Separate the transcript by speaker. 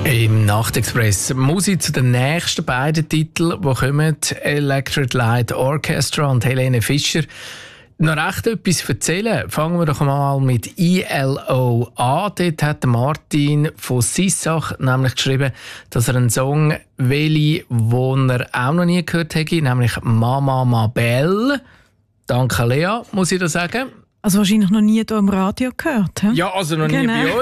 Speaker 1: Im Nachtexpress Musik zu den nächsten beiden Titeln, die kommen: Electric Light Orchestra und Helene Fischer. Noch recht etwas erzählen. Fangen wir doch mal mit ILO an. Dort hat Martin von Sissach nämlich geschrieben, dass er einen Song will, den er auch noch nie gehört hätte, nämlich Mama Mabel. Danke, Lea, muss ich da sagen.
Speaker 2: Also wahrscheinlich noch nie hier im Radio gehört. He?
Speaker 1: Ja, also noch nie bei euch.